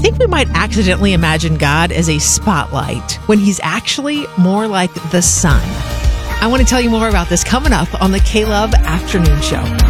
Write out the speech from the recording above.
think we might accidentally imagine God as a spotlight when he's actually more like the sun. I want to tell you more about this coming up on the K-Love Afternoon Show.